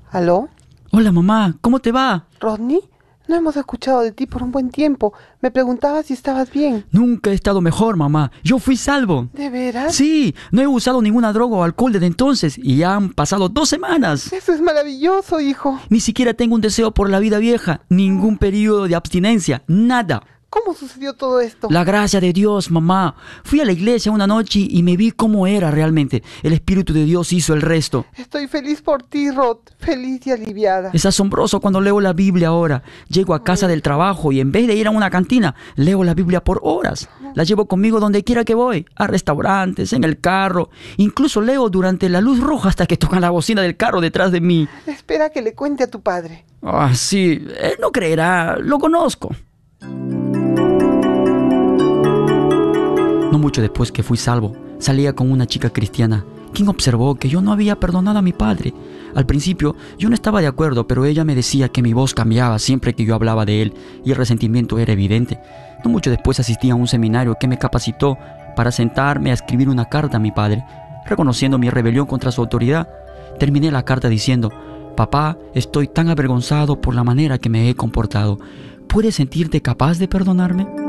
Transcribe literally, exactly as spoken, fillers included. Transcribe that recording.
¿Aló? Hola mamá, ¿cómo te va? ¿Rodney? No hemos escuchado de ti por un buen tiempo. Me preguntaba si estabas bien. Nunca he estado mejor, mamá. Yo fui salvo. ¿De veras? Sí, no he usado ninguna droga o alcohol desde entonces y ya han pasado dos semanas. Eso es maravilloso, hijo. Ni siquiera tengo un deseo por la vida vieja, ningún periodo de abstinencia, nada. ¿Cómo sucedió todo esto? La gracia de Dios, mamá. Fui a la iglesia una noche y me vi cómo era realmente. El Espíritu de Dios hizo el resto. Estoy feliz por ti, Rod. Feliz y aliviada. Es asombroso cuando leo la Biblia ahora. Llego a casa del trabajo y en vez de ir a una cantina, leo la Biblia por horas. La llevo conmigo donde quiera que voy, a restaurantes, en el carro. Incluso leo durante la luz roja hasta que tocan la bocina del carro detrás de mí. Espera que le cuente a tu padre. Ah, sí, él no creerá, lo conozco. No mucho después que fui salvo, salía con una chica cristiana, quien observó que yo no había perdonado a mi padre. Al principio, yo no estaba de acuerdo, pero ella me decía que mi voz cambiaba siempre que yo hablaba de él y el resentimiento era evidente. No mucho después asistí a un seminario que me capacitó para sentarme a escribir una carta a mi padre, reconociendo mi rebelión contra su autoridad. Terminé la carta diciendo: «Papá, estoy tan avergonzado por la manera que me he comportado. ¿Puedes sentirte capaz de perdonarme?».